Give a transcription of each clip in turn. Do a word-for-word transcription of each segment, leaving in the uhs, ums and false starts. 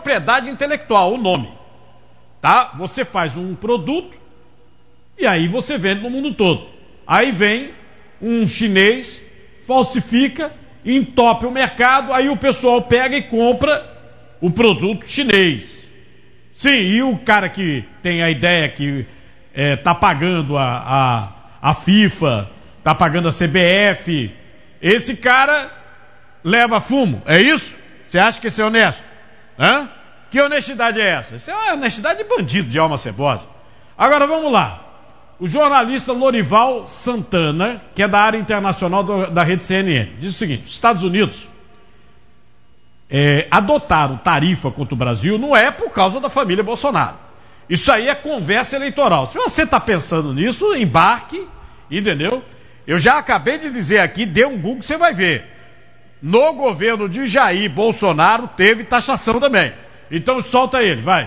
propriedade intelectual, o nome. Tá? Você faz um produto e aí você vende no mundo todo. Aí vem um chinês, falsifica, entope o mercado, aí o pessoal pega e compra o produto chinês. Sim, e o cara que tem a ideia que é, tá pagando a, a, a FIFA, tá pagando a C B F, esse cara leva fumo, é isso? Você acha que isso é honesto? Hã? Que honestidade é essa? Isso é uma honestidade de bandido, de alma cebosa. Agora vamos lá. O jornalista Lorival Santana, que é da área internacional do, da rede C N N, diz o seguinte: os Estados Unidos é, adotaram tarifa contra o Brasil não é por causa da família Bolsonaro. Isso aí é conversa eleitoral. Se você está pensando nisso, embarque, entendeu? Eu já acabei de dizer aqui, dê um Google que você vai ver. No governo de Jair Bolsonaro teve taxação também. Então solta ele, vai.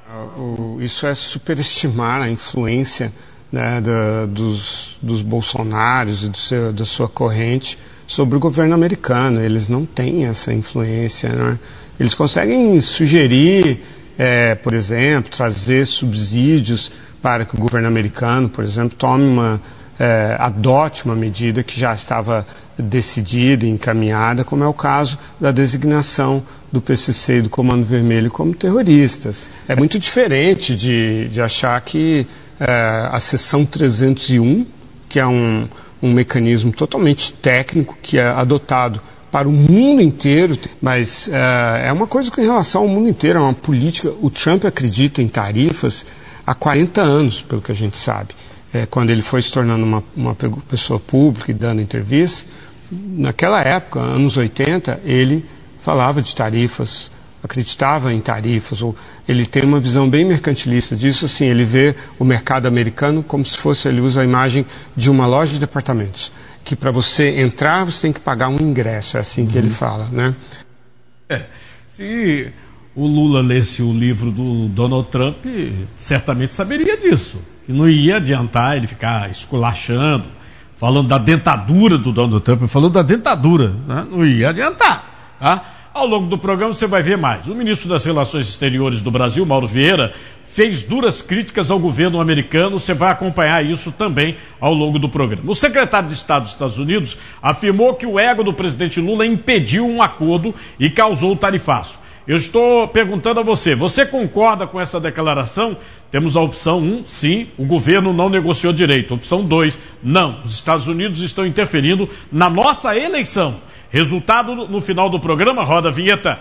Isso é superestimar a influência, né, da, dos, dos bolsonaros e do seu, da sua corrente sobre o governo americano. Eles não têm essa influência, né? Eles conseguem sugerir, é, por exemplo, trazer subsídios para que o governo americano, por exemplo, tome uma, é, adote uma medida que já estava decidida e encaminhada, como é o caso da designação do P C C e do Comando Vermelho como terroristas. É muito diferente de, de achar que é, a seção trezentos e um, que é um, um mecanismo totalmente técnico, que é adotado para o mundo inteiro, mas é, é uma coisa com relação ao mundo inteiro, é uma política. O Trump acredita em tarifas há quarenta anos, pelo que a gente sabe. É, quando ele foi se tornando uma, uma pessoa pública e dando entrevistas, naquela época, anos oitenta, ele falava de tarifas, acreditava em tarifas, ou ele tem uma visão bem mercantilista disso, assim, ele vê o mercado americano como se fosse, ele usa a imagem de uma loja de departamentos, que para você entrar você tem que pagar um ingresso, é assim uhum. que ele fala, né? É, se o Lula lesse o livro do Donald Trump, certamente saberia disso, e não ia adiantar ele ficar esculachando, falando da dentadura do Donald Trump, falando da dentadura, né? Não ia adiantar, tá? Ao longo do programa você vai ver mais. O ministro das Relações Exteriores do Brasil, Mauro Vieira, fez duras críticas ao governo americano. Você vai acompanhar isso também ao longo do programa. O secretário de Estado dos Estados Unidos afirmou que o ego do presidente Lula impediu um acordo e causou o tarifaço. Eu estou perguntando a você, você concorda com essa declaração? Temos a opção um, sim, o governo não negociou direito. Opção dois, não, os Estados Unidos estão interferindo na nossa eleição. Resultado no final do programa, roda a vinheta.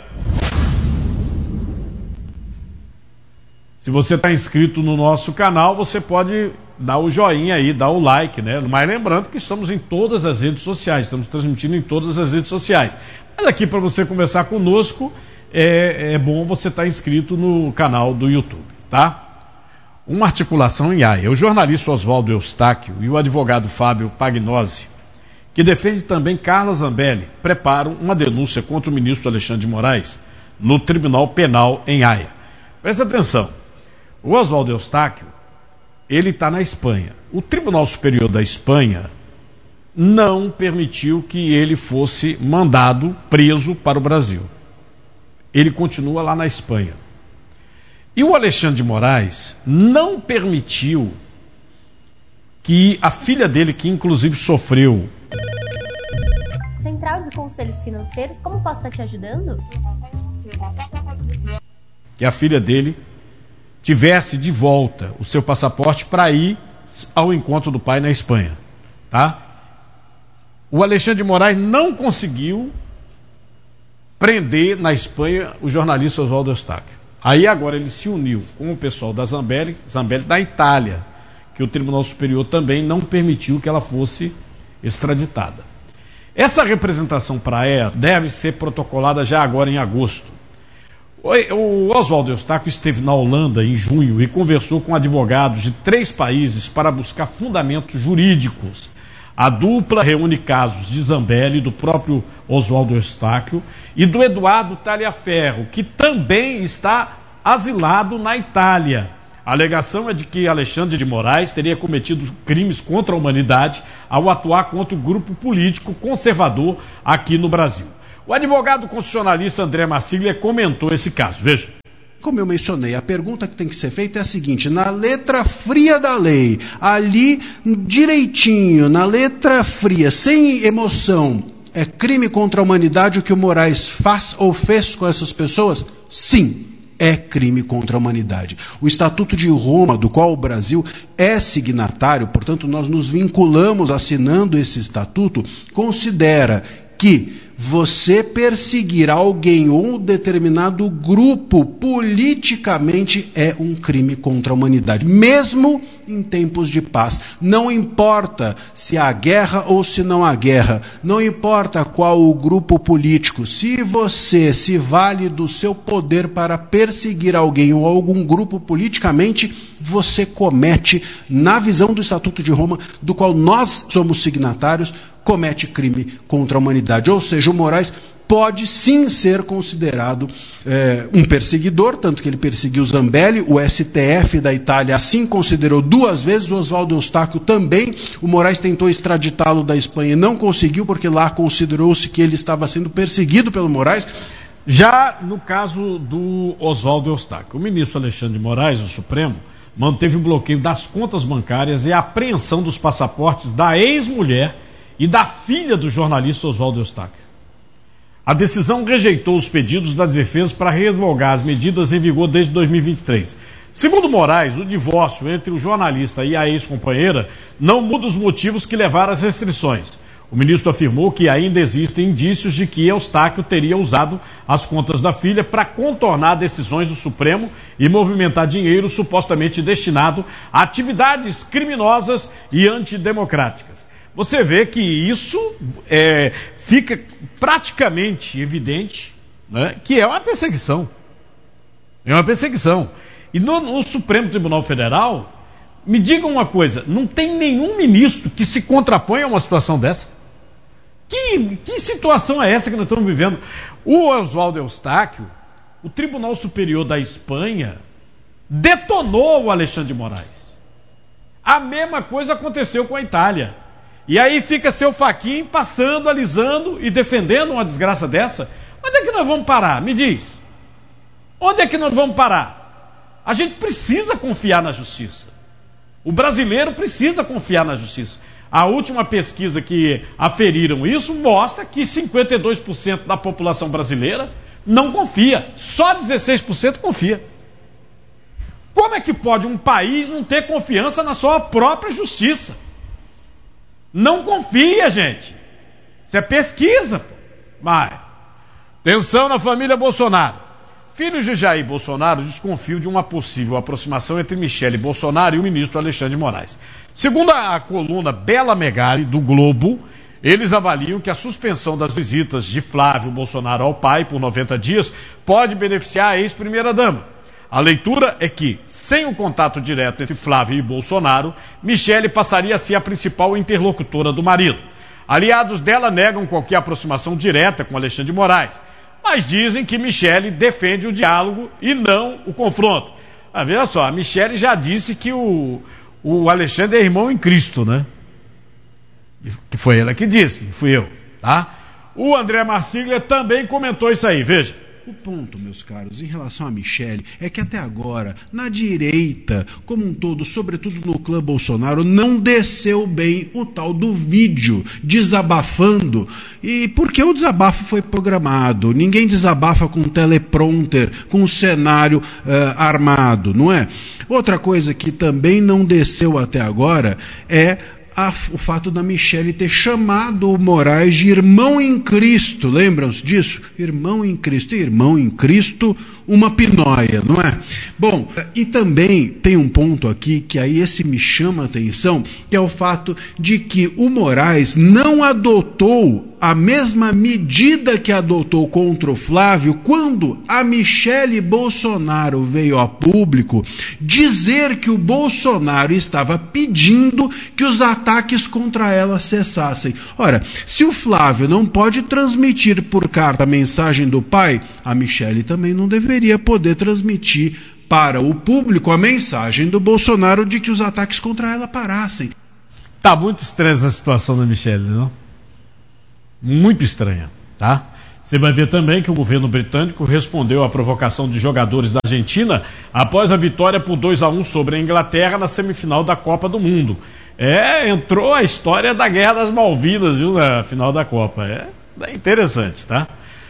Se você está inscrito no nosso canal, você pode dar o joinha aí, dar o like, né? Mas lembrando que estamos em todas as redes sociais, estamos transmitindo em todas as redes sociais. Mas aqui para você conversar conosco, é, é bom você estar inscrito no canal do YouTube, tá? Uma articulação em Haia. O jornalista Oswaldo Eustáquio e o advogado Fábio Pagnozzi, que defende também Carla Zambelli, preparam uma denúncia contra o ministro Alexandre de Moraes no Tribunal Penal em Haia. Presta atenção, o Oswaldo Eustáquio, ele está na Espanha. O Tribunal Superior da Espanha não permitiu que ele fosse mandado preso para o Brasil. Ele continua lá na Espanha. E o Alexandre de Moraes não permitiu que a filha dele, que inclusive sofreu... Central de Conselhos Financeiros, como posso estar te ajudando? Que a filha dele tivesse de volta o seu passaporte para ir ao encontro do pai na Espanha, tá? O Alexandre de Moraes não conseguiu prender na Espanha o jornalista Oswaldo Eustáquio. Aí agora ele se uniu com o pessoal da Zambelli, Zambelli da Itália, que o Tribunal Superior também não permitiu que ela fosse extraditada. Essa representação para a Haia deve ser protocolada já agora em agosto. O Oswaldo Eustáquio esteve na Holanda em junho e conversou com advogados de três países para buscar fundamentos jurídicos. A dupla reúne casos de Zambelli, do próprio Oswaldo Eustáquio e do Eduardo Talhaferro, que também está asilado na Itália. A alegação é de que Alexandre de Moraes teria cometido crimes contra a humanidade ao atuar contra o grupo político conservador aqui no Brasil. O advogado constitucionalista André Marsiglia comentou esse caso. Veja. como eu mencionei, a pergunta que tem que ser feita é a seguinte: na letra fria da lei, ali direitinho, na letra fria, sem emoção, é crime contra a humanidade o que o Moraes faz ou fez com essas pessoas? Sim, é crime contra a humanidade. O Estatuto de Roma, do qual o Brasil é signatário, portanto nós nos vinculamos assinando esse estatuto, considera que você perseguir alguém ou um determinado grupo politicamente é um crime contra a humanidade, mesmo em tempos de paz. Não importa se há guerra ou se não há guerra, não importa qual o grupo político, se você se vale do seu poder para perseguir alguém ou algum grupo politicamente, você comete, na visão do Estatuto de Roma, do qual nós somos signatários, comete crime contra a humanidade. Ou seja, o Moraes pode sim ser considerado é, um perseguidor, tanto que ele perseguiu Zambelli, o S T F da Itália assim considerou duas vezes, o Oswaldo Eustáquio também. O Moraes tentou extraditá-lo da Espanha e não conseguiu, porque lá considerou-se que ele estava sendo perseguido pelo Moraes. Já no caso do Oswaldo Eustáquio, o ministro Alexandre de Moraes, do Supremo, manteve o bloqueio das contas bancárias e a apreensão dos passaportes da ex-mulher e da filha do jornalista Oswaldo Eustáquio. A decisão rejeitou os pedidos das defesas para revogar as medidas em vigor desde dois mil e vinte e três. Segundo Moraes, o divórcio entre o jornalista e a ex-companheira não muda os motivos que levaram às restrições. O ministro afirmou que ainda existem indícios de que Eustáquio teria usado as contas da filha para contornar decisões do Supremo e movimentar dinheiro supostamente destinado a atividades criminosas e antidemocráticas. Você vê que isso é, fica praticamente evidente, né, que é uma perseguição. É uma perseguição. E no, no Supremo Tribunal Federal, me digam uma coisa, não tem nenhum ministro que se contrapõe a uma situação dessa? Que, que situação é essa que nós estamos vivendo? O Oswaldo Eustáquio, o Tribunal Superior da Espanha, detonou o Alexandre de Moraes. A mesma coisa aconteceu com a Itália. E aí fica seu Fachin passando, alisando e defendendo uma desgraça dessa. Onde é que nós vamos parar? Me diz. Onde é que nós vamos parar? A gente precisa confiar na justiça. O brasileiro precisa confiar na justiça. A última pesquisa que aferiram isso mostra que cinquenta e dois por cento da população brasileira não confia. Só dezesseis por cento confia. Como é que pode um país não ter confiança na sua própria justiça? Não confia, gente. Isso é pesquisa. Pô. Mas, tensão na família Bolsonaro. Filhos de Jair Bolsonaro desconfiam de uma possível aproximação entre Michele Bolsonaro e o ministro Alexandre de Moraes. Segundo a coluna Bela Megali, do Globo, eles avaliam que a suspensão das visitas de Flávio Bolsonaro ao pai por noventa dias pode beneficiar a ex-primeira-dama. A leitura é que, sem o contato direto entre Flávio e Bolsonaro, Michele passaria a ser a principal interlocutora do marido. Aliados dela negam qualquer aproximação direta com Alexandre de Moraes, mas dizem que Michele defende o diálogo e não o confronto. Ah, veja só, a Michele já disse que o, o Alexandre é irmão em Cristo, né? Que foi ela que disse, não fui eu, tá? O André Marsiglia também comentou isso aí, veja. O ponto, meus caros, em relação a Michele, é que até agora, na direita, como um todo, sobretudo no clã Bolsonaro, não desceu bem o tal do vídeo desabafando. E porque o desabafo foi programado, ninguém desabafa com teleprompter, com um cenário uh, armado, não é? Outra coisa que também não desceu até agora é A, o fato da Michele ter chamado o Moraes de irmão em Cristo, lembram-se disso? Irmão em Cristo, irmão em Cristo, uma pinóia, não é? Bom, e também tem um ponto aqui que aí esse me chama a atenção, que é o fato de que o Moraes não adotou a mesma medida que adotou contra o Flávio quando a Michele Bolsonaro veio a público dizer que o Bolsonaro estava pedindo que os ataques contra ela cessassem. Ora, se o Flávio não pode transmitir por carta a mensagem do pai, a Michele também não deveria poder transmitir para o público a mensagem do Bolsonaro de que os ataques contra ela parassem. Tá muito estranha essa situação da Michele, não? Muito estranha, tá? Você vai ver também que o governo britânico respondeu à provocação de jogadores da Argentina após a vitória por dois a um sobre a Inglaterra na semifinal da Copa do Mundo. É, entrou a história da Guerra das Malvinas, viu, na final da Copa. É, é interessante, tá?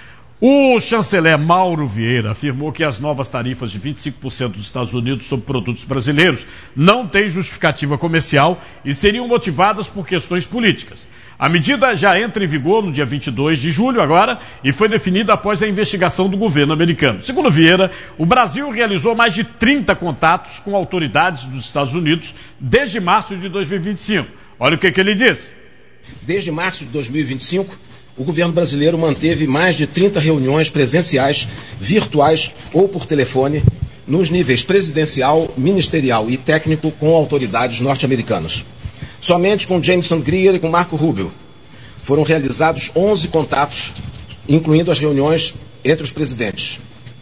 O chanceler Mauro Vieira afirmou que as novas tarifas de vinte e cinco por cento dos Estados Unidos sobre produtos brasileiros não têm justificativa comercial e seriam motivadas por questões políticas. A medida já entra em vigor no dia vinte e dois de julho agora e foi definida após a investigação do governo americano. Segundo Vieira, o Brasil realizou mais de trinta contatos com autoridades dos Estados Unidos desde março de dois mil e vinte e cinco. Olha o que, que ele disse. Desde março de dois mil e vinte e cinco, o governo brasileiro manteve mais de trinta reuniões presenciais, virtuais ou por telefone, nos níveis presidencial, ministerial e técnico com autoridades norte-americanas. Somente com Jameson Greer e com Marco Rubio foram realizados onze contatos, incluindo as reuniões entre os presidentes.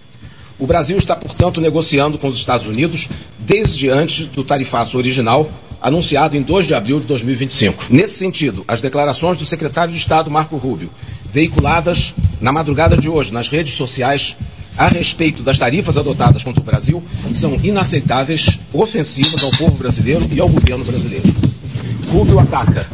O Brasil está, portanto, negociando com os Estados Unidos desde antes do tarifaço original, anunciado em dois de abril de dois mil e vinte e cinco. Nesse sentido, as declarações do secretário de Estado, Marco Rubio, veiculadas na madrugada de hoje nas redes sociais a respeito das tarifas adotadas contra o Brasil, são inaceitáveis, ofensivas ao povo brasileiro e ao governo brasileiro. Rubio ataca,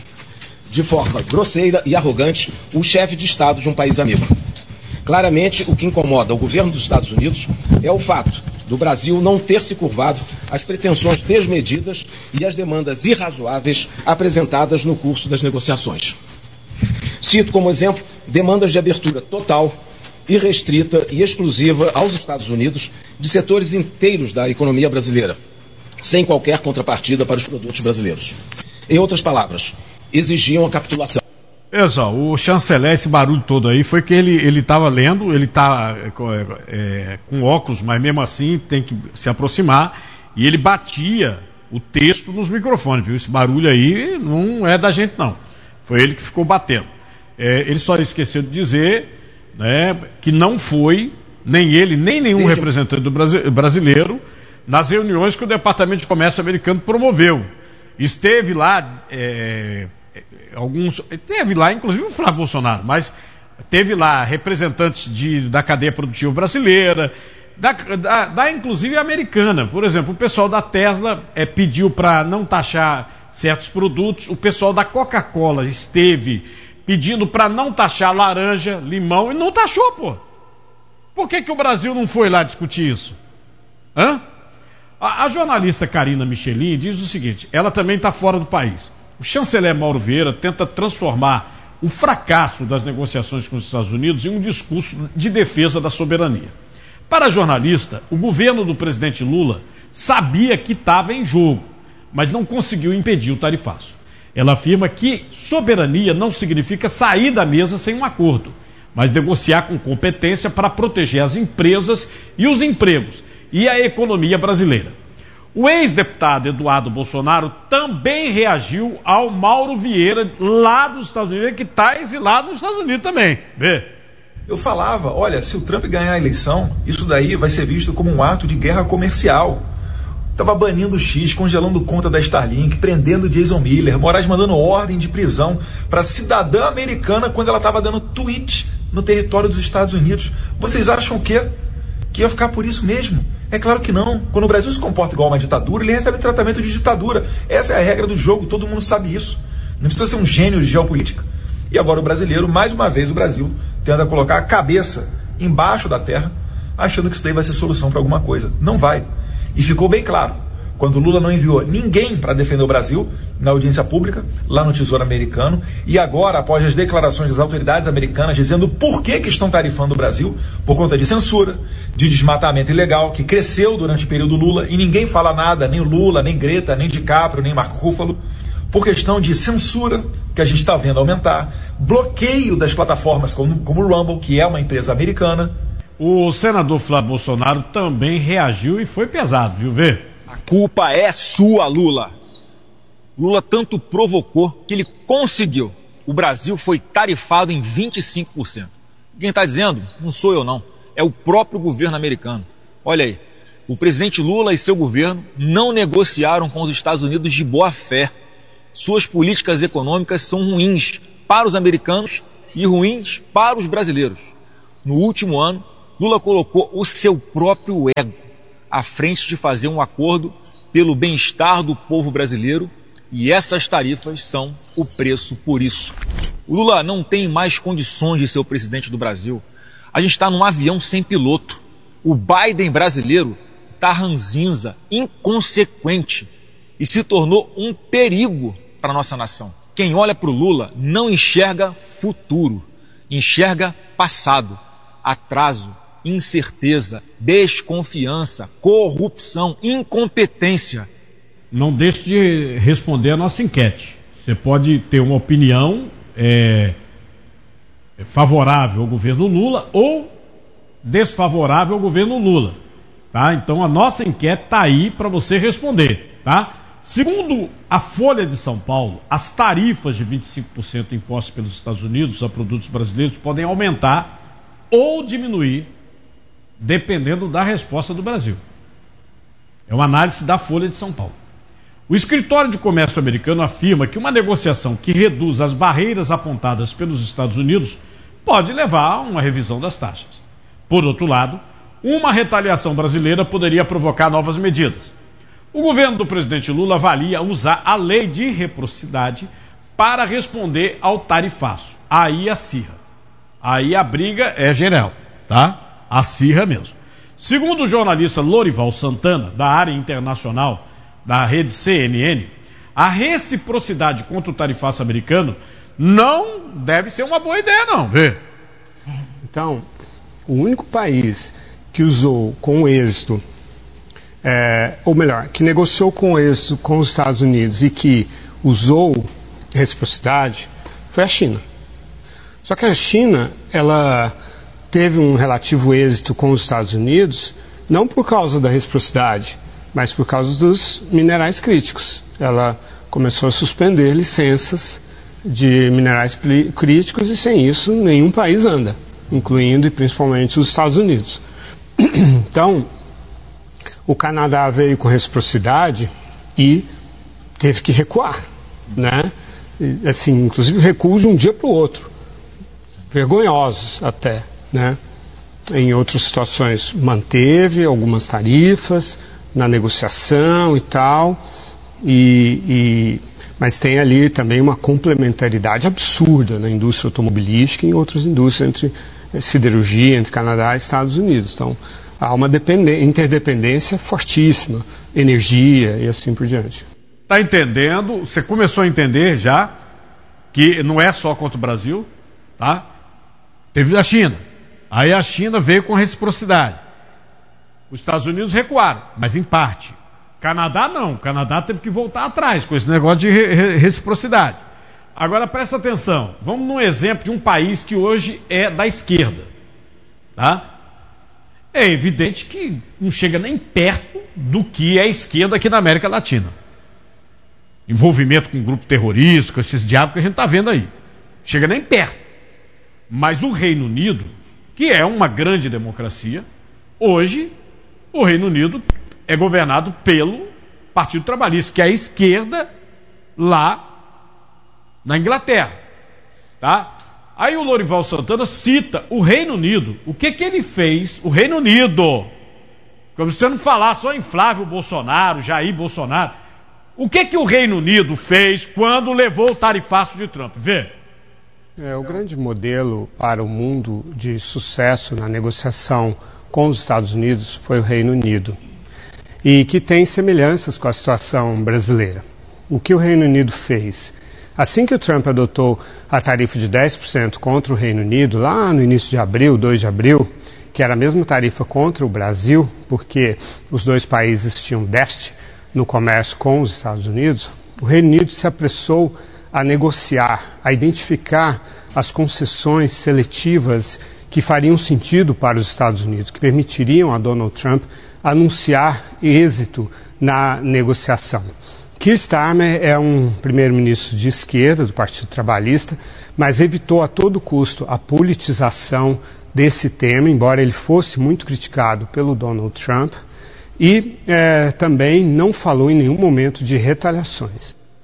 de forma grosseira e arrogante, o chefe de Estado de um país amigo. Claramente, o que incomoda o governo dos Estados Unidos é o fato do Brasil não ter se curvado às pretensões desmedidas e às demandas irrazoáveis apresentadas no curso das negociações. Cito como exemplo demandas de abertura total, irrestrita e exclusiva aos Estados Unidos de setores inteiros da economia brasileira, sem qualquer contrapartida para os produtos brasileiros. Em outras palavras, exigiam a capitulação. Pessoal, o chanceler, esse barulho todo aí, foi que ele estava lendo, ele está é, com óculos, mas mesmo assim tem que se aproximar, e ele batia o texto nos microfones, viu? Esse barulho aí não é da gente, não. Foi ele que ficou batendo. É, ele só esqueceu de dizer, né, que não foi, nem ele, nem nenhum Desde... representante do Brasi- brasileiro, nas reuniões que o Departamento de Comércio americano promoveu. Esteve lá, é, alguns, teve lá, inclusive o Flávio Bolsonaro, mas teve lá representantes de, da cadeia produtiva brasileira, da, da, da inclusive americana. Por exemplo, o pessoal da Tesla é, pediu para não taxar certos produtos, o pessoal da Coca-Cola esteve pedindo para não taxar laranja, limão, e não taxou, pô. Por que, que o Brasil não foi lá discutir isso? Hã? A, a jornalista Karina Michelin diz o seguinte, ela também está fora do país. O chanceler Mauro Vieira tenta transformar o fracasso das negociações com os Estados Unidos em um discurso de defesa da soberania. Para a jornalista, o governo do presidente Lula sabia que estava em jogo, mas não conseguiu impedir o tarifaço. Ela afirma que soberania não significa sair da mesa sem um acordo, mas negociar com competência para proteger as empresas e os empregos e a economia brasileira. O ex-deputado Eduardo Bolsonaro também reagiu ao Mauro Vieira, lá dos Estados Unidos, que está exilado nos Estados Unidos também. Vê. Eu falava, olha, se o Trump ganhar a eleição, isso daí vai ser visto como um ato de guerra comercial. Estava banindo o X, congelando conta da Starlink, prendendo Jason Miller, Moraes mandando ordem de prisão para cidadã americana quando ela estava dando tweet no território dos Estados Unidos. Vocês acham o quê? Que ia ficar por isso mesmo? É claro que não. Quando o Brasil se comporta igual a uma ditadura, ele recebe tratamento de ditadura. Essa é a regra do jogo, todo mundo sabe isso. Não precisa ser um gênio de geopolítica. E agora o brasileiro, mais uma vez o Brasil, tenta colocar a cabeça embaixo da terra, achando que isso daí vai ser solução para alguma coisa. Não vai. E ficou bem claro, quando Lula não enviou ninguém para defender o Brasil na audiência pública, lá no Tesouro Americano, e agora, após as declarações das autoridades americanas dizendo por que, que estão tarifando o Brasil, por conta de censura, de desmatamento ilegal, que cresceu durante o período Lula, e ninguém fala nada, nem Lula, nem Greta, nem DiCaprio, nem Marco Ruffalo, por questão de censura, que a gente está vendo aumentar, bloqueio das plataformas como, como o Rumble, que é uma empresa americana. O senador Flávio Bolsonaro também reagiu e foi pesado, viu, Vê? A culpa é sua, Lula. Lula tanto provocou que ele conseguiu. O Brasil foi tarifado em vinte e cinco por cento. Quem está dizendo não sou eu, não. É o próprio governo americano. Olha aí, o presidente Lula e seu governo não negociaram com os Estados Unidos de boa fé. Suas políticas econômicas são ruins para os americanos e ruins para os brasileiros. No último ano, Lula colocou o seu próprio ego à frente de fazer um acordo pelo bem-estar do povo brasileiro, e essas tarifas são o preço por isso. O Lula não tem mais condições de ser o presidente do Brasil. A gente está num avião sem piloto. O Biden brasileiro está ranzinza, inconsequente e se tornou um perigo para a nossa nação. Quem olha para o Lula não enxerga futuro, enxerga passado, atraso, incerteza, desconfiança, corrupção, incompetência. Não deixe de responder a nossa enquete. Você pode ter uma opinião é, favorável ao governo Lula ou desfavorável ao governo Lula. Tá? Então a nossa enquete está aí para você responder. Tá? Segundo a Folha de São Paulo, as tarifas de vinte e cinco por cento impostas pelos Estados Unidos a produtos brasileiros podem aumentar ou diminuir, dependendo da resposta do Brasil. É uma análise da Folha de São Paulo. O Escritório de Comércio americano afirma que uma negociação que reduz as barreiras apontadas pelos Estados Unidos pode levar a uma revisão das taxas. Por outro lado, uma retaliação brasileira poderia provocar novas medidas. O governo do presidente Lula avalia usar a lei de reciprocidade para responder ao tarifaço. Aí acirra. Aí a briga é geral, tá? Acirra mesmo. Segundo o jornalista Lorival Santana, da área internacional da rede C N N, a reciprocidade contra o tarifaço americano não deve ser uma boa ideia, não, vê? Então, o único país que usou com êxito, é, ou melhor, que negociou com êxito com os Estados Unidos e que usou reciprocidade foi a China. Só que a China, ela teve um relativo êxito com os Estados Unidos, não por causa da reciprocidade, mas por causa dos minerais críticos. Ela começou a suspender licenças de minerais críticos e sem isso nenhum país anda, incluindo e principalmente os Estados Unidos. Então, o Canadá veio com reciprocidade e teve que recuar, né? E, assim, inclusive recuos de um dia para o outro, vergonhosos até, né? Em outras situações manteve algumas tarifas na negociação e tal, e, e, mas tem ali também uma complementaridade absurda na indústria automobilística e em outras indústrias, entre siderurgia, entre Canadá e Estados Unidos. Então, há uma interdependência fortíssima, energia e assim por diante. Está entendendo? Você começou a entender já que não é só contra o Brasil, tá? Teve a China. Aí a China veio com reciprocidade. Os Estados Unidos recuaram, mas em parte. Canadá não. Canadá teve que voltar atrás com esse negócio de re reciprocidade. Agora presta atenção. Vamos num exemplo de um país que hoje é da esquerda. Tá? É evidente que não chega nem perto do que é a esquerda aqui na América Latina. Envolvimento com grupo terrorista, com esses diabos que a gente está vendo aí. Chega nem perto. Mas o Reino Unido, que é uma grande democracia, hoje o Reino Unido é governado pelo Partido Trabalhista, que é a esquerda lá na Inglaterra. Tá? Aí o Lorival Santana cita o Reino Unido. O que que ele fez? O Reino Unido. Como se você não falar só em Flávio Bolsonaro, Jair Bolsonaro. O que que o Reino Unido fez quando levou o tarifaço de Trump? Vê. É, o grande modelo para o mundo de sucesso na negociação com os Estados Unidos foi o Reino Unido, e que tem semelhanças com a situação brasileira. O que o Reino Unido fez? Assim que o Trump adotou a tarifa de dez por cento contra o Reino Unido, lá no início de abril, dois de abril, que era a mesma tarifa contra o Brasil, porque os dois países tinham déficit no comércio com os Estados Unidos, o Reino Unido se apressou a negociar, a identificar as concessões seletivas que fariam sentido para os Estados Unidos, que permitiriam a Donald Trump anunciar êxito na negociação. Keir Starmer é um primeiro-ministro de esquerda, do Partido Trabalhista, mas evitou a todo custo a politização desse tema, embora ele fosse muito criticado pelo Donald Trump, e é, também não falou em nenhum momento de retaliações.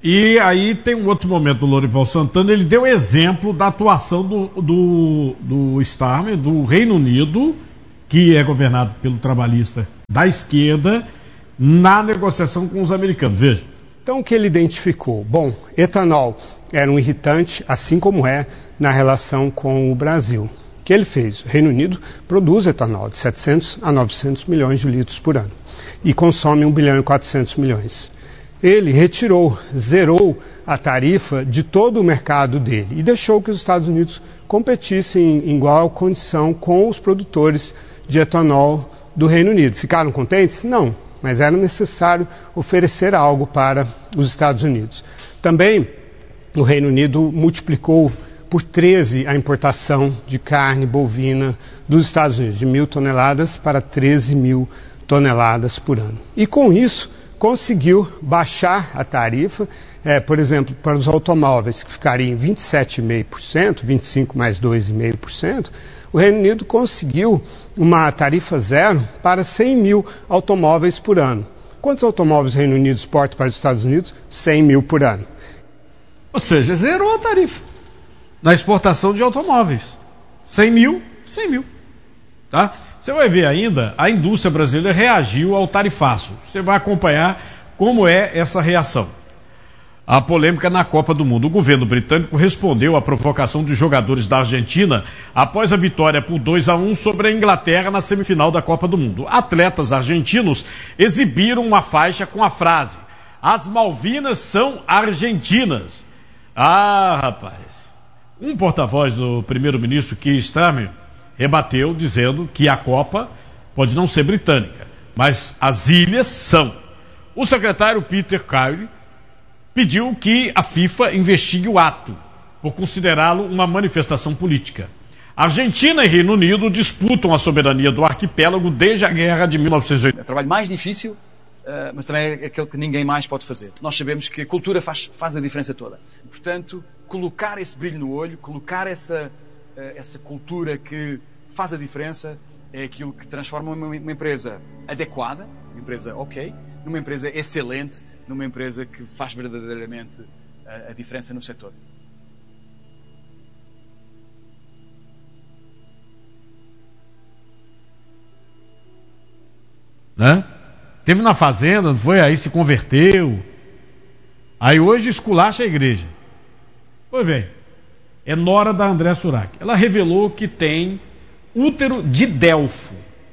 E aí tem um outro momento do Lorival Santana, ele deu exemplo da atuação do, do, do Starmer, do Reino Unido, que é governado pelo trabalhista da esquerda, na negociação com os americanos. Veja. Então, o que ele identificou? Bom, etanol era um irritante, assim como é na relação com o Brasil. O que ele fez? O Reino Unido produz etanol de setecentos a novecentos milhões de litros por ano e consome um bilhão e quatrocentos milhões. Ele retirou, zerou a tarifa de todo o mercado dele e deixou que os Estados Unidos competissem em igual condição com os produtores de etanol do Reino Unido. Ficaram contentes? Não, mas era necessário oferecer algo para os Estados Unidos. Também o Reino Unido multiplicou por treze a importação de carne bovina dos Estados Unidos, de mil toneladas para treze mil toneladas por ano. E com isso, conseguiu baixar a tarifa, é, por exemplo, para os automóveis, que ficariam em vinte e sete vírgula cinco por cento, vinte e cinco mais dois vírgula cinco por cento, o Reino Unido conseguiu uma tarifa zero para cem mil automóveis por ano. Quantos automóveis o Reino Unido exporta para os Estados Unidos? cem mil por ano. Ou seja, zerou a tarifa na exportação de automóveis. cem mil, cem mil. Tá? Você vai ver ainda, a indústria brasileira reagiu ao tarifaço. Você vai acompanhar como é essa reação. A polêmica na Copa do Mundo. O governo britânico respondeu à provocação dos jogadores da Argentina após a vitória por dois a um sobre a Inglaterra na semifinal da Copa do Mundo. Atletas argentinos exibiram uma faixa com a frase: "As Malvinas são argentinas". Ah, rapaz. Um porta-voz do primeiro-ministro Keir Starmer rebateu dizendo que a Copa pode não ser britânica, mas as ilhas são. O secretário Peter Carey pediu que a FIFA investigue o ato, por considerá-lo uma manifestação política. Argentina e Reino Unido disputam a soberania do arquipélago desde a guerra de mil novecentos e oitenta. É o trabalho mais difícil, uh, mas também é aquele que ninguém mais pode fazer. Nós sabemos que a cultura faz, faz a diferença toda. Portanto, colocar esse brilho no olho, colocar essa, uh, essa cultura que faz a diferença, é aquilo que transforma uma, uma empresa adequada, uma empresa ok, numa empresa excelente, numa empresa que faz verdadeiramente a, a diferença no setor. Né? Teve na fazenda, não foi? Aí se converteu. Aí hoje esculacha a igreja. Pois bem, é nora da André Surak. Ela revelou que tem útero de Delfo.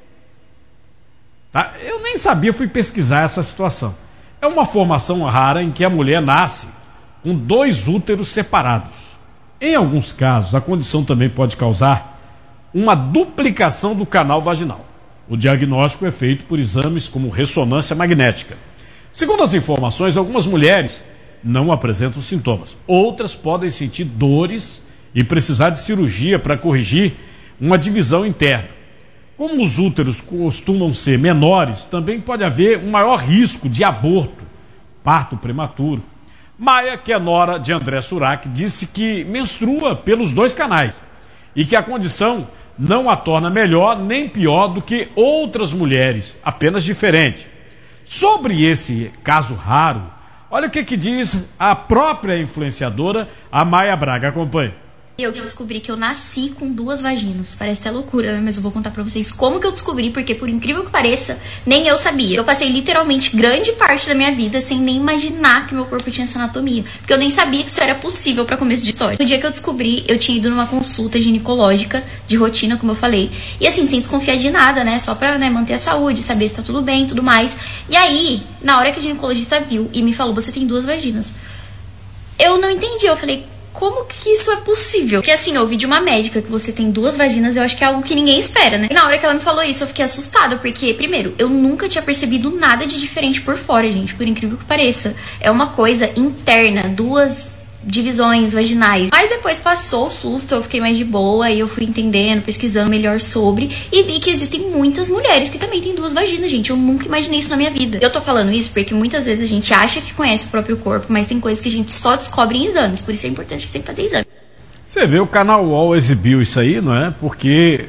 Tá? Eu nem sabia, fui pesquisar essa situação. É uma formação rara em que a mulher nasce com dois úteros separados. Em alguns casos, a condição também pode causar uma duplicação do canal vaginal. O diagnóstico é feito por exames como ressonância magnética. Segundo as informações, algumas mulheres não apresentam sintomas. Outras podem sentir dores e precisar de cirurgia para corrigir uma divisão interna. Como os úteros costumam ser menores, também pode haver um maior risco de aborto, parto prematuro. Maia, que é nora de André Surak, disse que menstrua pelos dois canais e que a condição não a torna melhor nem pior do que outras mulheres, apenas diferente. Sobre esse caso raro, olha o que, que diz a própria influenciadora, a Maia Braga. Acompanhe. Eu que descobri que eu nasci com duas vaginas. Parece até loucura, né? Mas eu vou contar pra vocês como que eu descobri, porque por incrível que pareça, nem eu sabia. Eu passei literalmente grande parte da minha vida sem nem imaginar que meu corpo tinha essa anatomia, porque eu nem sabia que isso era possível pra começo de história. No dia que eu descobri, eu tinha ido numa consulta ginecológica de rotina, como eu falei, e assim, sem desconfiar de nada, né? Só pra, né, manter a saúde, saber se tá tudo bem e tudo mais. E aí, na hora que a ginecologista viu e me falou, você tem duas vaginas, eu não entendi. Eu falei, como que isso é possível? Porque assim, eu ouvi de uma médica que você tem duas vaginas, eu acho que é algo que ninguém espera, né? E na hora que ela me falou isso, eu fiquei assustada, porque, primeiro, eu nunca tinha percebido nada de diferente por fora, gente, por incrível que pareça. É uma coisa interna, duas divisões vaginais. Mas depois passou o susto, eu fiquei mais de boa e eu fui entendendo, pesquisando melhor sobre e vi que existem muitas mulheres que também têm duas vaginas, gente. Eu nunca imaginei isso na minha vida. Eu tô falando isso porque muitas vezes a gente acha que conhece o próprio corpo, mas tem coisas que a gente só descobre em exames, por isso é importante sempre fazer exame. Você vê, o canal U O L exibiu isso aí, não é? Porque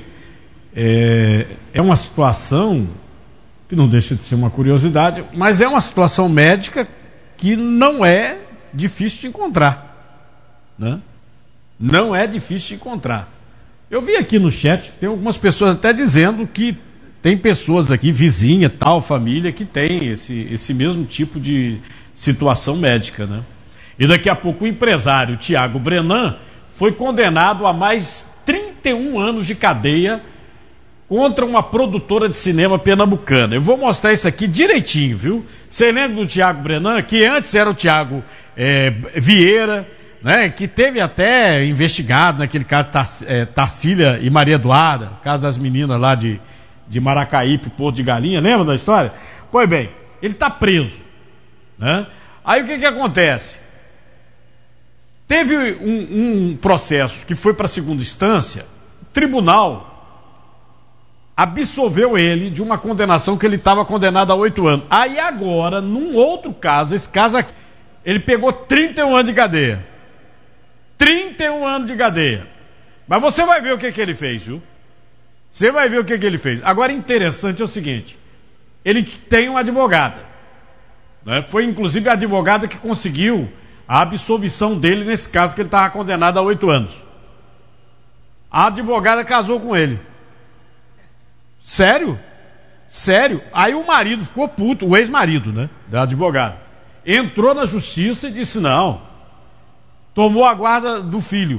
é, é uma situação que não deixa de ser uma curiosidade, mas é uma situação médica que não é difícil de encontrar, né? Não é difícil de encontrar. Eu vi aqui no chat, tem algumas pessoas até dizendo que tem pessoas aqui, vizinha, tal, família, que tem esse, esse mesmo tipo de situação médica, né? E daqui a pouco o empresário Tiago Brenan foi condenado a mais trinta e um anos de cadeia contra uma produtora de cinema pernambucana. Eu vou mostrar isso aqui direitinho, viu? Você lembra do Tiago Brenan, que antes era o Tiago é, Vieira, né, que teve até investigado naquele caso é, Tarsília e Maria Eduarda, caso das meninas lá de, de Maracaípe, Porto de Galinha, lembra da história? Pois bem, ele está preso, né? Aí o que que acontece? Teve um, um processo que foi para a segunda instância, o tribunal absolveu ele de uma condenação que ele estava condenado a oito anos. Aí agora, num outro caso, esse caso aqui, ele pegou trinta e um anos de cadeia. trinta e um anos de cadeia. Mas você vai ver o que que ele fez, viu? Você vai ver o que que ele fez. Agora, interessante é o seguinte, ele tem uma advogada, né? Foi inclusive a advogada que conseguiu a absolvição dele nesse caso que ele estava condenado a oito anos. A advogada casou com ele. Sério? Sério? Aí o marido ficou puto, o ex-marido, né, da advogada, entrou na justiça e disse não, tomou a guarda do filho.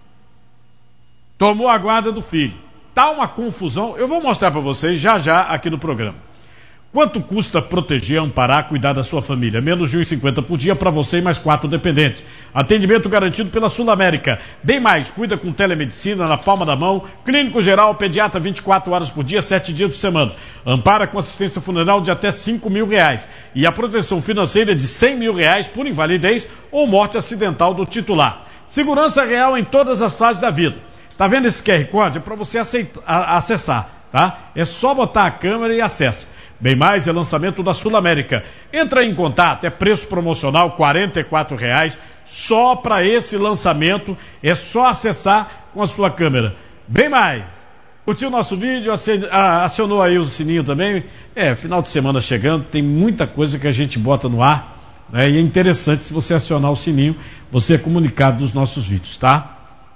Tomou a guarda do filho. Tá uma confusão, eu vou mostrar para vocês já já aqui no programa. Quanto custa proteger, amparar, cuidar da sua família? Menos de um real e cinquenta centavos por dia para você e mais quatro dependentes. Atendimento garantido pela Sul América. Bem mais, cuida com telemedicina na palma da mão, clínico geral, pediatra vinte e quatro horas por dia, sete dias por semana. Ampara com assistência funeral de até cinco mil reais. E a proteção financeira de cem mil reais por invalidez ou morte acidental do titular. Segurança real em todas as fases da vida. Tá vendo esse Q R Code? É para você aceitar, a, acessar, tá? É só botar a câmera e acessa. Bem mais é lançamento da Sul América. Entra em contato, é preço promocional quarenta e quatro reais. Só para esse lançamento, é só acessar com a sua câmera. Bem mais. Curtiu o nosso vídeo? Acionou aí o sininho também? É, final de semana chegando, tem muita coisa que a gente bota no ar, né? E é interessante se você acionar o sininho, você é comunicado dos nossos vídeos, tá?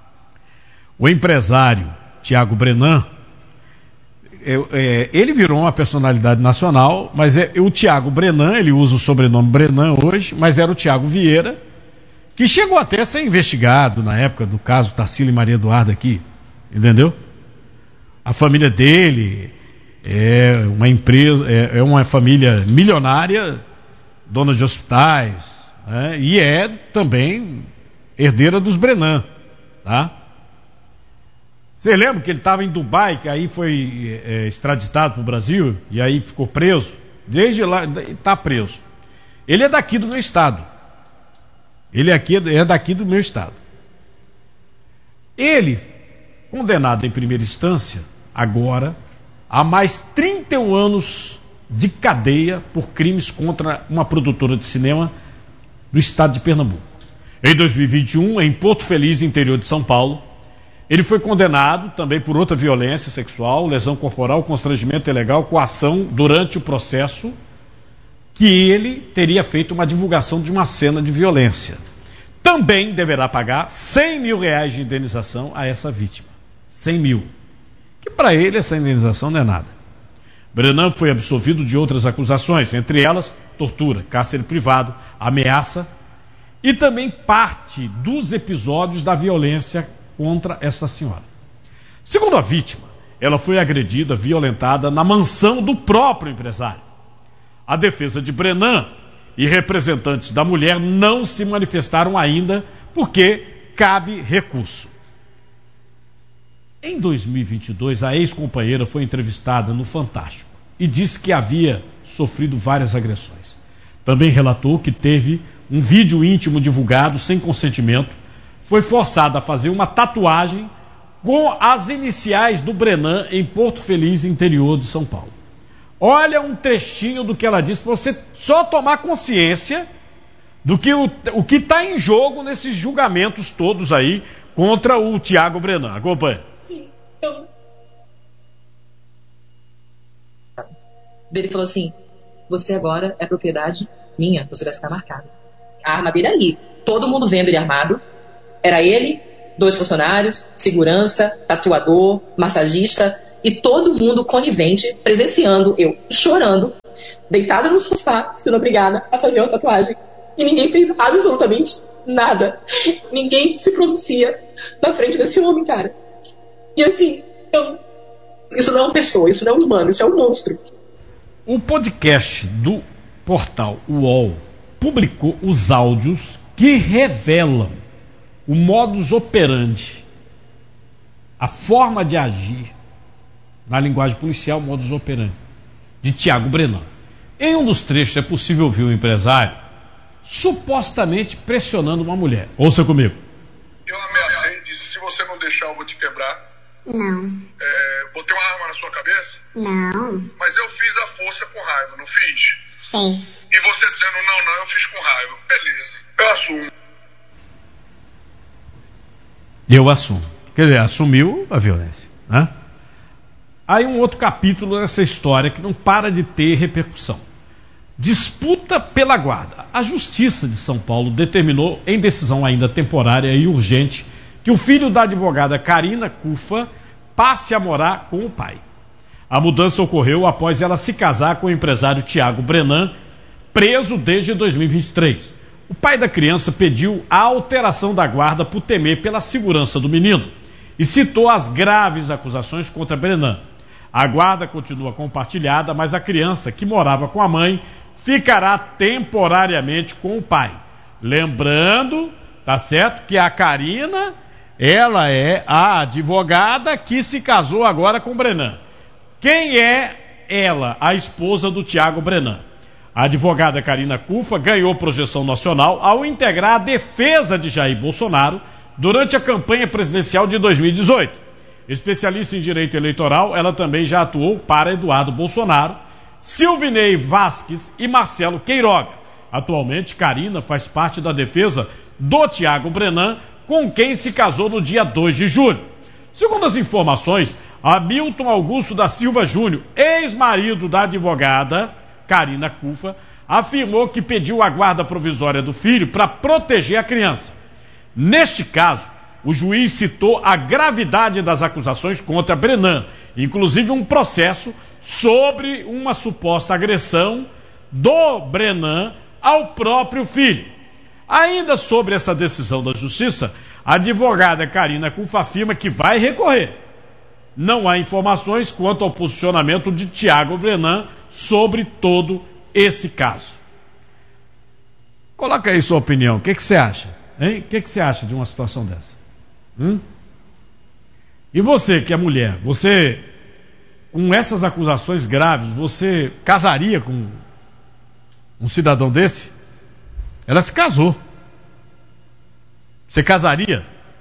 O empresário Tiago Brenan, Eu, é, ele virou uma personalidade nacional, mas é, o Tiago Brenan, ele usa o sobrenome Brenan hoje, mas era o Tiago Vieira, que chegou até a ser investigado na época do caso Tarsília e Maria Eduarda aqui, entendeu? A família dele é uma empresa, é, é uma família milionária, dona de hospitais, né? E é também herdeira dos Brenan, tá? Você lembra que ele estava em Dubai, que aí foi é, extraditado para o Brasil, e aí ficou preso? Desde lá, está preso. Ele é daqui do meu estado. Ele aqui é daqui do meu estado. Ele, condenado em primeira instância, agora, a mais trinta e um anos de cadeia por crimes contra uma produtora de cinema do estado de Pernambuco. Em dois mil e vinte e um, em Porto Feliz, interior de São Paulo, ele foi condenado também por outra violência sexual, lesão corporal, constrangimento ilegal, coação durante o processo, que ele teria feito uma divulgação de uma cena de violência. Também deverá pagar cem mil reais de indenização a essa vítima. cem mil. Que para ele essa indenização não é nada. Brenan foi absolvido de outras acusações, entre elas tortura, cárcere privado, ameaça e também parte dos episódios da violência contra essa senhora. Segundo a vítima, ela foi agredida, violentada na mansão do próprio empresário. A defesa de Brenan e representantes da mulher não se manifestaram ainda porque cabe recurso. Em dois mil e vinte e dois, a ex-companheira foi entrevistada no Fantástico e disse que havia sofrido várias agressões. Também relatou que teve um vídeo íntimo divulgado sem consentimento, foi forçada a fazer uma tatuagem com as iniciais do Brenan em Porto Feliz, interior de São Paulo. Olha um trechinho do que ela disse, para você só tomar consciência do que o, o que está em jogo nesses julgamentos todos aí contra o Tiago Brenan. Acompanha. Sim, eu... Ele falou assim, você agora é propriedade minha, você vai ficar marcado. a arma dele ali. Todo mundo vendo ele armado. Era ele, dois funcionários, segurança, tatuador, massagista e todo mundo conivente, presenciando eu chorando, deitada no sofá, sendo obrigada a fazer uma tatuagem. E ninguém fez absolutamente nada. Ninguém se pronuncia na frente desse homem, cara. E assim, eu... isso não é uma pessoa, isso não é um humano, isso é um monstro. O podcast do portal U O L publicou os áudios que revelam o modus operandi, a forma de agir, na linguagem policial, modus operandi, de Tiago Brenan. Em um dos trechos é possível ouvir o empresário supostamente pressionando uma mulher. Ouça comigo. Eu ameacei e disse, se você não deixar eu vou te quebrar. Não. É, botei uma arma na sua cabeça? Não. Mas eu fiz a força com raiva, não fiz? Fez. E você dizendo, não, não, eu fiz com raiva. Beleza, eu assumo. Eu assumo. Quer dizer, assumiu a violência, né? Aí um outro capítulo dessa história que não para de ter repercussão. Disputa pela guarda. A Justiça de São Paulo determinou, em decisão ainda temporária e urgente, que o filho da advogada Karina Cufa passe a morar com o pai. A mudança ocorreu após ela se casar com o empresário Tiago Brenan, preso desde dois mil e vinte e três. O pai da criança pediu a alteração da guarda por temer pela segurança do menino e citou as graves acusações contra Brenan. A guarda continua compartilhada, mas a criança, que morava com a mãe, ficará temporariamente com o pai. Lembrando, tá certo, que a Karina, ela é a advogada que se casou agora com o Brenan. Quem é ela? A esposa do Tiago Brenan. A advogada Karina Cufa ganhou projeção nacional ao integrar a defesa de Jair Bolsonaro durante a campanha presidencial de dois mil e dezoito. Especialista em direito eleitoral, ela também já atuou para Eduardo Bolsonaro, Silvinei Vasquez e Marcelo Queiroga. Atualmente, Karina faz parte da defesa do Tiago Brenan, com quem se casou no dia dois de julho. Segundo as informações, Hamilton Augusto da Silva Júnior, ex-marido da advogada Karina Cufa, afirmou que pediu a guarda provisória do filho para proteger a criança. Neste caso, o juiz citou a gravidade das acusações contra Brenan, inclusive um processo sobre uma suposta agressão do Brenan ao próprio filho. Ainda sobre essa decisão da justiça, a advogada Karina Cufa afirma que vai recorrer. Não há informações quanto ao posicionamento de Tiago Brenan sobre todo esse caso. Coloca aí sua opinião. O que, que você acha? Hein? O que, que você acha de uma situação dessa? Hum? E você que é mulher, você, com essas acusações graves, você casaria com um cidadão desse? Ela se casou. Você casaria?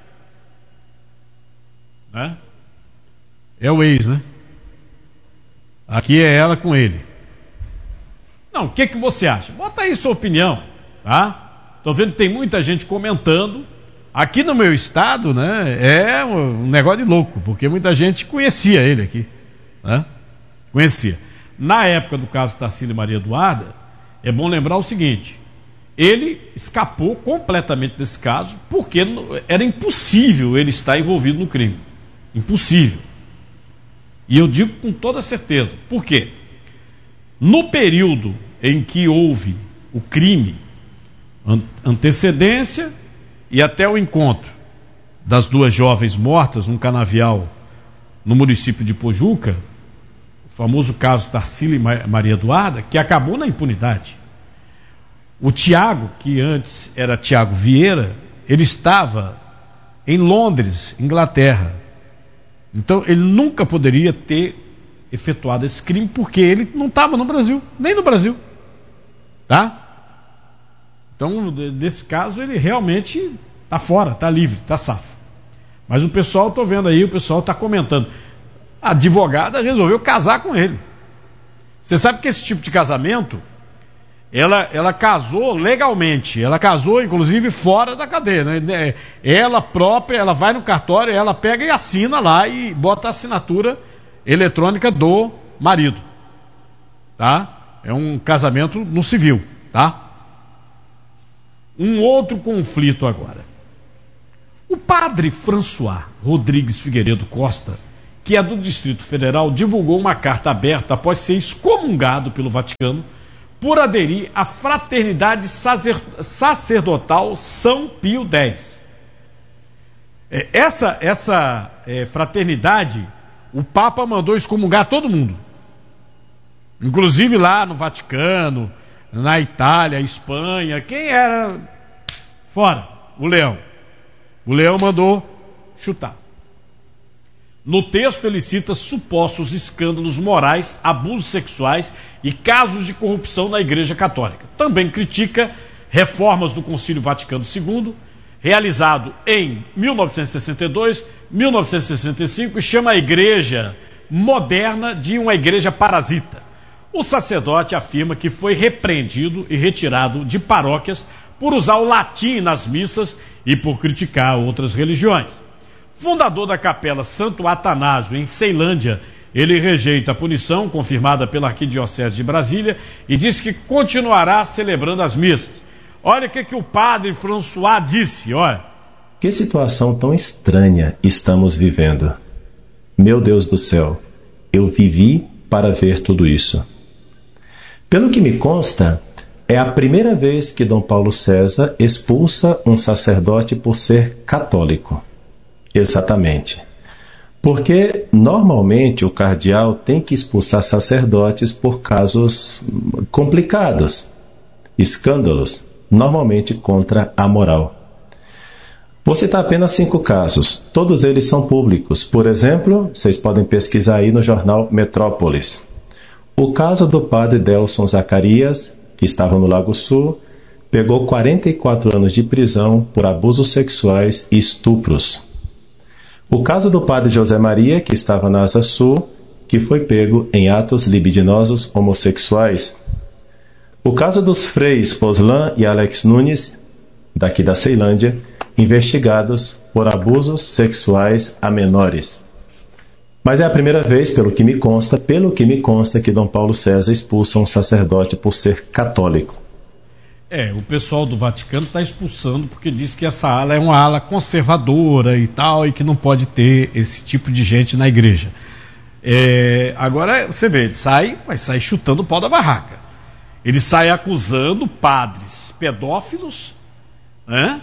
Né? É o ex, né? Aqui é ela com ele. Não, o que, que você acha? Bota aí sua opinião, tá? Tô vendo que tem muita gente comentando. Aqui no meu estado, né, é um negócio de louco, porque muita gente conhecia ele aqui, né? Conhecia. Na época do caso Tarsila e Maria Eduarda, é bom lembrar o seguinte: ele escapou completamente desse caso, porque era impossível ele estar envolvido no crime. Impossível. E eu digo com toda certeza. Por quê? No período em que houve o crime, antecedência e até o encontro das duas jovens mortas num canavial no município de Pojuca, o famoso caso Tarsila e Maria Eduarda, que acabou na impunidade. O Tiago, que antes era Tiago Vieira, ele estava em Londres, Inglaterra. Então ele nunca poderia ter efetuado esse crime, porque ele não estava no Brasil, nem no Brasil. Tá? Então, nesse caso, ele realmente está fora, está livre, está safo. Mas o pessoal, estou vendo aí, o pessoal está comentando. A advogada resolveu casar com ele. Você sabe que esse tipo de casamento, ela, ela casou legalmente. Ela casou, inclusive, fora da cadeia, né? Ela própria, ela vai no cartório, ela pega e assina lá e bota a assinatura eletrônica do marido. Tá? É um casamento no civil, tá? um outro conflito agora. O padre François Rodrigues Figueiredo Costa, que é do Distrito Federal, divulgou uma carta aberta após ser excomungado pelo Vaticano por aderir à Fraternidade Sacerdotal São Pio X. Essa, essa é, fraternidade, o Papa mandou excomungar todo mundo. Inclusive lá no Vaticano, na Itália, Espanha, quem era fora? O Leão. O Leão mandou chutar. No texto ele cita supostos escândalos morais, abusos sexuais e casos de corrupção na Igreja Católica. Também critica reformas do Concílio Vaticano segundo, realizado em mil novecentos e sessenta e dois, mil novecentos e sessenta e cinco, e chama a Igreja moderna de uma igreja parasita. O sacerdote afirma que foi repreendido e retirado de paróquias por usar o latim nas missas e por criticar outras religiões. Fundador da capela Santo Atanásio, em Ceilândia, ele rejeita a punição confirmada pela Arquidiocese de Brasília e diz que continuará celebrando as missas. Olha o que, que o padre François disse, olha. Que situação tão estranha estamos vivendo. Meu Deus do céu, eu vivi para ver tudo isso. Pelo que me consta, é a primeira vez que Dom Paulo César expulsa um sacerdote por ser católico. Exatamente. Porque, normalmente, o cardeal tem que expulsar sacerdotes por casos complicados, escândalos, normalmente contra a moral. Vou citar apenas cinco casos. Todos eles são públicos. Por exemplo, vocês podem pesquisar aí no jornal Metrópolis. O caso do padre Delson Zacarias, que estava no Lago Sul, pegou quarenta e quatro anos de prisão por abusos sexuais e estupros. O caso do padre José Maria, que estava na Asa Sul, que foi pego em atos libidinosos homossexuais. O caso dos freis Poslan e Alex Nunes, daqui da Ceilândia, investigados por abusos sexuais a menores. Mas é a primeira vez, pelo que me consta, pelo que me consta, que Dom Paulo César expulsa um sacerdote por ser católico. É, o pessoal do Vaticano está expulsando porque diz que essa ala é uma ala conservadora e tal, e que não pode ter esse tipo de gente na igreja. É, agora, você vê, ele sai, vai sair chutando o pau da barraca. Ele sai acusando padres pedófilos, né,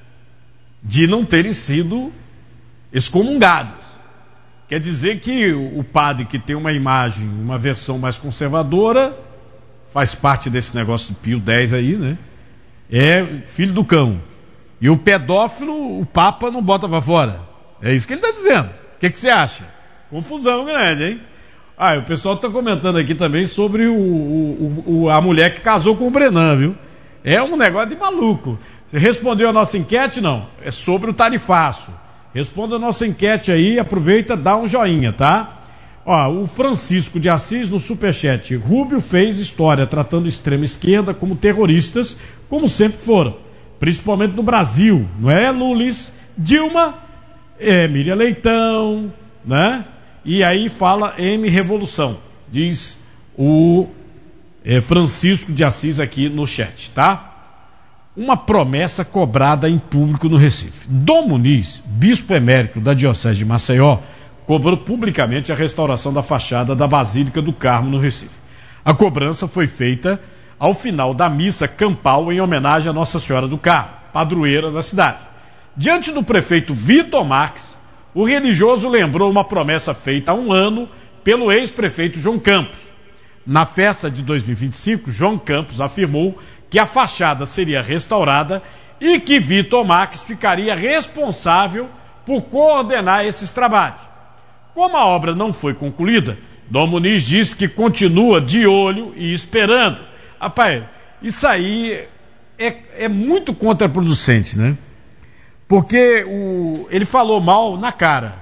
de não terem sido excomungados. Quer dizer que o padre que tem uma imagem, uma versão mais conservadora, faz parte desse negócio do Pio X aí, né? É filho do cão. E o pedófilo, o Papa não bota pra fora. É isso que ele está dizendo. O que, que você acha? Confusão grande, hein? Ah, o pessoal está comentando aqui também sobre o, o, o, a mulher que casou com o Brenan, viu? É um negócio de maluco. Você respondeu a nossa enquete? Não. É sobre o tarifaço. Responda a nossa enquete aí, aproveita, dá um joinha, tá? Ó, o Francisco de Assis no superchat. Rubio fez história tratando extrema esquerda como terroristas, como sempre foram, principalmente no Brasil, não é, Lulis? Dilma, é, Miriam Leitão, né? E aí fala M Revolução, diz o é, Francisco de Assis aqui no chat, tá? Uma promessa cobrada em público no Recife. Dom Muniz, bispo emérito da Diocese de Maceió, cobrou publicamente a restauração da fachada da Basílica do Carmo no Recife. A cobrança foi feita ao final da missa campal em homenagem a Nossa Senhora do Carmo, padroeira da cidade. Diante do prefeito Vitor Marques, o religioso lembrou uma promessa feita há um ano pelo ex-prefeito João Campos. Na festa de dois mil e vinte e cinco, João Campos afirmou que a fachada seria restaurada e que Vitor Marques ficaria responsável por coordenar esses trabalhos. Como a obra não foi concluída, Dom Muniz disse que continua de olho e esperando. Rapaz, isso aí é, é muito contraproducente, né? Porque o, ele falou mal na cara,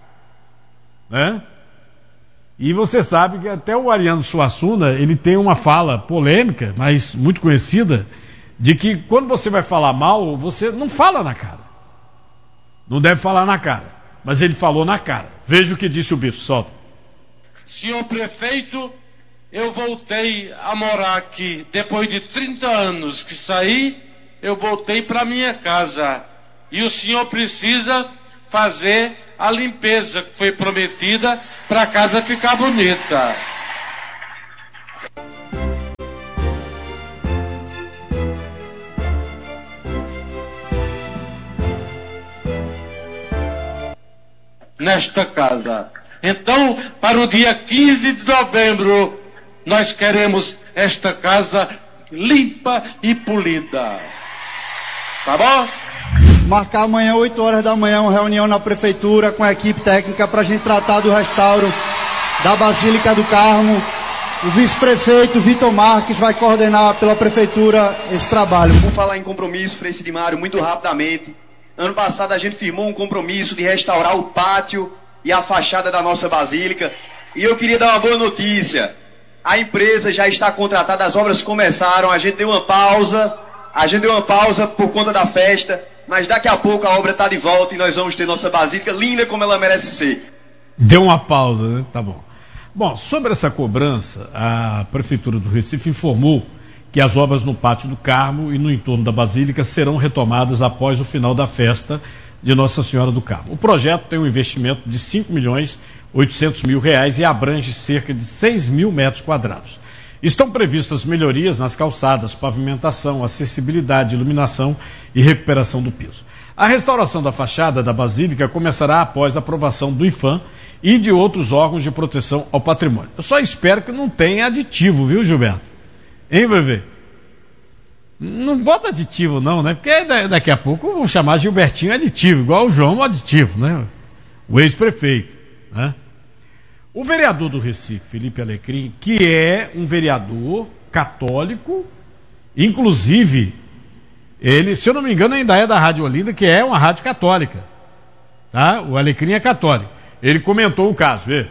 né? E você sabe que até o Ariano Suassuna, ele tem uma fala polêmica, mas muito conhecida, de que quando você vai falar mal, você não fala na cara. Não deve falar na cara. Mas ele falou na cara. Veja o que disse o bispo, solta. Senhor prefeito, eu voltei a morar aqui depois de trinta anos que saí. eu voltei para minha casa. E o senhor precisa fazer a limpeza que foi prometida para a casa ficar bonita. Nesta casa. Então, para o dia quinze de novembro, nós queremos esta casa limpa e polida. Tá bom? Marcar amanhã, oito horas da manhã, uma reunião na prefeitura com a equipe técnica para a gente tratar do restauro da Basílica do Carmo. O vice-prefeito Vitor Marques vai coordenar pela prefeitura esse trabalho. Vamos falar em compromisso, Frei Sidimário, muito rapidamente. Ano passado a gente firmou um compromisso de restaurar o pátio e a fachada da nossa basílica. E eu queria dar uma boa notícia. A empresa já está contratada, as obras começaram, a gente deu uma pausa, a gente deu uma pausa por conta da festa, mas daqui a pouco a obra está de volta e nós vamos ter nossa basílica linda como ela merece ser. Deu uma pausa, né? Tá bom. Bom, sobre essa cobrança, a Prefeitura do Recife informou que as obras no Pátio do Carmo e no entorno da Basílica serão retomadas após o final da festa de Nossa Senhora do Carmo. O projeto tem um investimento de cinco milhões e oitocentos mil reais e abrange cerca de seis mil metros quadrados. Estão previstas melhorias nas calçadas, pavimentação, acessibilidade, iluminação e recuperação do piso. A restauração da fachada da Basílica começará após a aprovação do IPHAN e de outros órgãos de proteção ao patrimônio. Eu só espero que não tenha aditivo, viu, Gilberto? Hein, bebê? Não bota aditivo não, né? Porque daqui a pouco vão chamar Gilbertinho aditivo, igual o João aditivo, né? O ex-prefeito, né? O vereador do Recife, Felipe Alecrim, que é um vereador católico, inclusive, ele, se eu não me engano, ainda é da Rádio Olinda, que é uma rádio católica, tá? O Alecrim é católico. Ele comentou o caso, vê.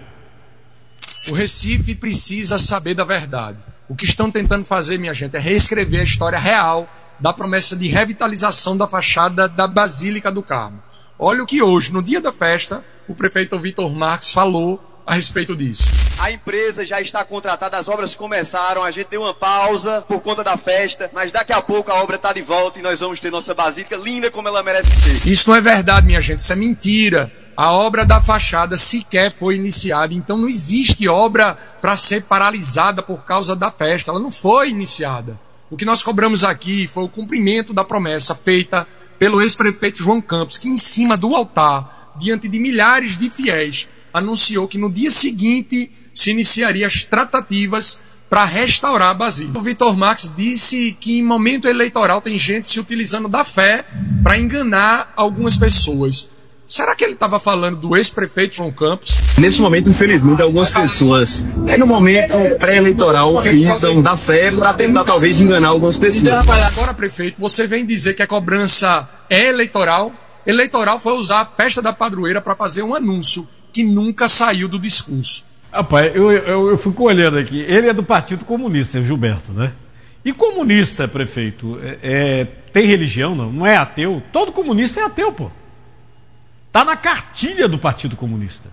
O Recife precisa saber da verdade. O que estão tentando fazer, minha gente, é reescrever a história real da promessa de revitalização da fachada da Basílica do Carmo. Olha o que hoje, no dia da festa, o prefeito Vitor Marques falou a respeito disso. A empresa já está contratada, as obras começaram, a gente deu uma pausa por conta da festa, mas daqui a pouco a obra está de volta e nós vamos ter nossa basílica linda como ela merece ser. Isso não é verdade, minha gente, isso é mentira. A obra da fachada sequer foi iniciada, então não existe obra para ser paralisada por causa da festa, ela não foi iniciada. O que nós cobramos aqui foi o cumprimento da promessa feita pelo ex-prefeito João Campos, que em cima do altar, diante de milhares de fiéis, anunciou que no dia seguinte se iniciaria as tratativas para restaurar a Basílica. O Vitor Marques disse que em momento eleitoral tem gente se utilizando da fé para enganar algumas pessoas. Será que ele estava falando do ex-prefeito João Campos? Nesse momento, infelizmente, algumas pessoas, é no momento pré-eleitoral, utilizam da fé para tentar talvez enganar algumas pessoas. Agora, prefeito, você vem dizer que a cobrança é eleitoral? Eleitoral foi usar a festa da padroeira para fazer um anúncio que nunca saiu do discurso. Rapaz, eu, eu, eu fico olhando aqui. Ele é do Partido Comunista, Gilberto, né? E comunista, prefeito, é, é, tem religião, não? Não é ateu? Todo comunista é ateu, pô. Tá na cartilha do Partido Comunista.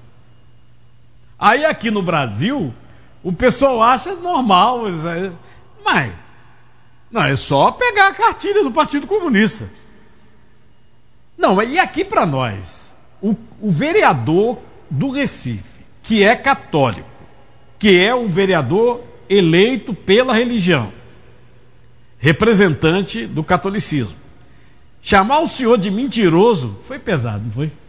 Aí aqui no Brasil, o pessoal acha normal, mas não, é só pegar a cartilha do Partido Comunista. Não, e aqui para nós, o, o vereador do Recife, que é católico, que é o vereador eleito pela religião, representante do catolicismo, chamar o senhor de mentiroso foi pesado, não foi?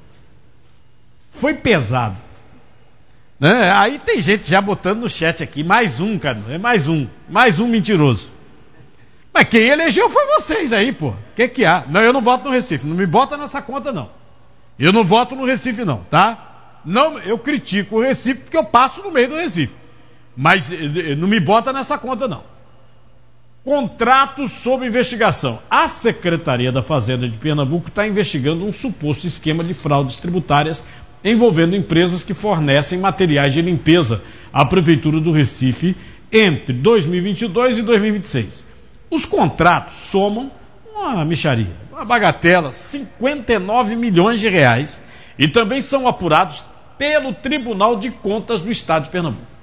Foi pesado, né? Aí tem gente já botando no chat aqui, mais um, cara, é mais um, mais um mentiroso. Mas quem elegeu foi vocês aí, pô. O que que há? Não, eu não voto no Recife, não me bota nessa conta não. Eu não voto no Recife não, tá? Não, eu critico o Recife porque eu passo no meio do Recife. Mas não me bota nessa conta não. Contratos sob investigação. A Secretaria da Fazenda de Pernambuco está investigando um suposto esquema de fraudes tributárias envolvendo empresas que fornecem materiais de limpeza à Prefeitura do Recife entre dois mil e vinte e dois e dois mil e vinte e seis. Os contratos somam uma mixaria, uma bagatela, cinquenta e nove milhões de reais, e também são apurados pelo Tribunal de Contas do Estado de Pernambuco.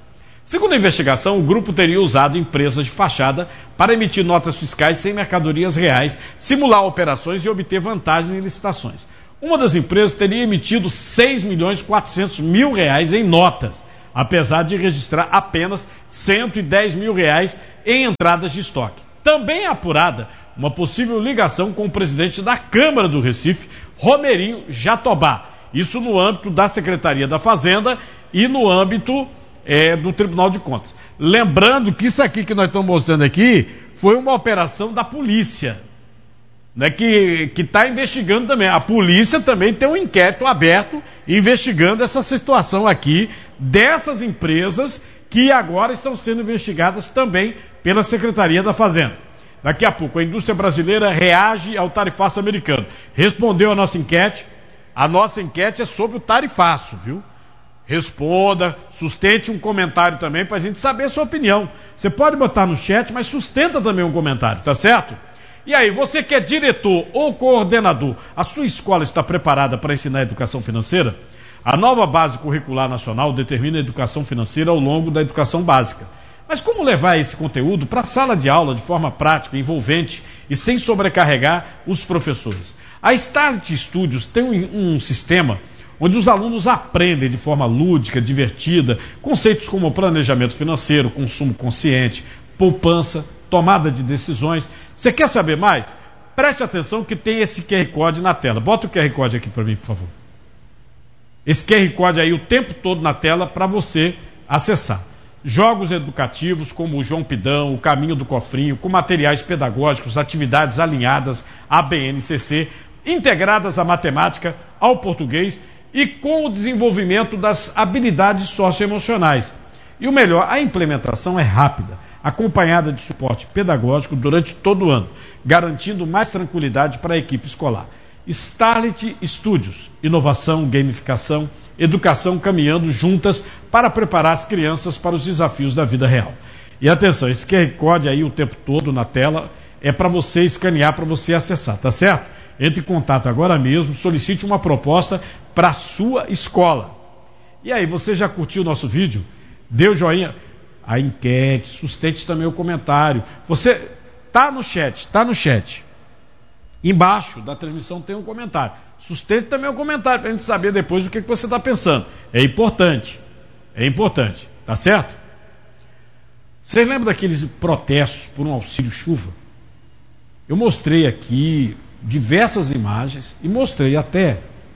Segundo a investigação, o grupo teria usado empresas de fachada para emitir notas fiscais sem mercadorias reais, simular operações e obter vantagens em licitações. Uma das empresas teria emitido seis milhões e quatrocentos mil reais em notas, apesar de registrar apenas cento e dez mil reais em entradas de estoque. Também é apurada uma possível ligação com o presidente da Câmara do Recife, Romerinho Jatobá. Isso no âmbito da Secretaria da Fazenda e no âmbito é, do Tribunal de Contas. Lembrando que isso aqui que nós estamos mostrando aqui foi uma operação da polícia, né, que está investigando também. A polícia também tem um inquérito aberto investigando essa situação aqui dessas empresas que agora estão sendo investigadas também pela Secretaria da Fazenda. Daqui a pouco a indústria brasileira reage ao tarifaço americano. Respondeu a nossa enquete. A nossa enquete é sobre o tarifaço, viu? Responda, sustente um comentário também para a gente saber a sua opinião. Você pode botar no chat, mas sustenta também um comentário, tá certo? E aí, você que é diretor ou coordenador, a sua escola está preparada para ensinar educação financeira? A nova Base Curricular Nacional determina a educação financeira ao longo da educação básica. Mas como levar esse conteúdo para a sala de aula de forma prática, envolvente e sem sobrecarregar os professores? A Start Studios tem um, um sistema onde os alunos aprendem de forma lúdica, divertida, conceitos como planejamento financeiro, consumo consciente, poupança, tomada de decisões. Você quer saber mais? Preste atenção que tem esse Q R Code na tela. Bota o Q R Code aqui para mim, por favor. Esse Q R Code aí o tempo todo na tela para você acessar. Jogos educativos como o João Pidão, o Caminho do Cofrinho, com materiais pedagógicos, atividades alinhadas à B N C C, integradas à matemática, ao português e com o desenvolvimento das habilidades socioemocionais. E o melhor, a implementação é rápida, acompanhada de suporte pedagógico durante todo o ano, garantindo mais tranquilidade para a equipe escolar. Starlit Studios, inovação, gamificação, educação caminhando juntas para preparar as crianças para os desafios da vida real. E atenção, esse Q R Code aí o tempo todo na tela é para você escanear, para você acessar, tá certo? Entre em contato agora mesmo, solicite uma proposta para a sua escola. E aí, você já curtiu o nosso vídeo? Deu joinha? A enquete, sustente também o comentário. Você tá no chat, tá no chat. Embaixo da transmissão tem um comentário. Sustente também o comentário para a gente saber depois o que você está pensando. É importante. É importante. Tá certo? Vocês lembram daqueles protestos por um auxílio chuva? Eu mostrei aqui diversas imagens e mostrei até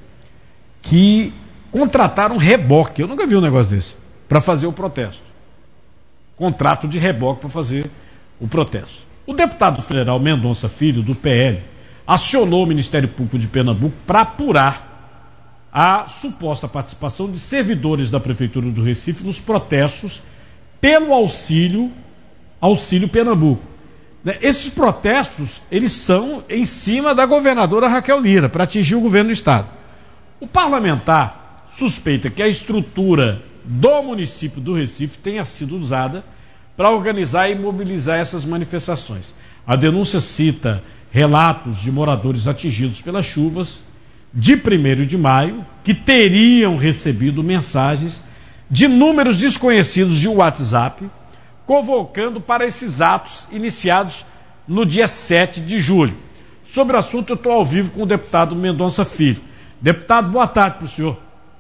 que contrataram reboque. Eu nunca vi um negócio desse para fazer o protesto. Contrato de reboque para fazer o protesto. O deputado federal Mendonça Filho, do P L, acionou o Ministério Público de Pernambuco para apurar a suposta participação de servidores da Prefeitura do Recife nos protestos pelo auxílio, auxílio Pernambuco. Esses protestos, eles são em cima da governadora Raquel Lira, para atingir o governo do Estado. O parlamentar suspeita que a estrutura do município do Recife tenha sido usada para organizar e mobilizar essas manifestações. A denúncia cita relatos de moradores atingidos pelas chuvas de primeiro de maio, que teriam recebido mensagens de números desconhecidos de WhatsApp, convocando para esses atos iniciados no dia sete de julho. Sobre o assunto, eu estou ao vivo com o deputado Mendonça Filho. Deputado, boa tarde para o senhor.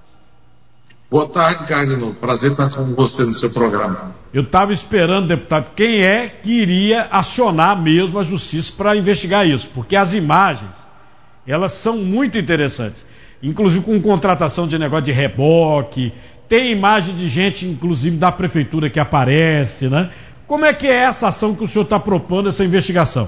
Boa tarde, Carlos. Prazer estar com você no seu programa. Eu estava esperando, deputado, quem é que iria acionar mesmo a justiça para investigar isso, porque as imagens, elas são muito interessantes, inclusive com contratação de negócio de reboque, tem imagem de gente, inclusive da prefeitura, que aparece, né? Como é que é essa ação que o senhor está propondo, essa investigação?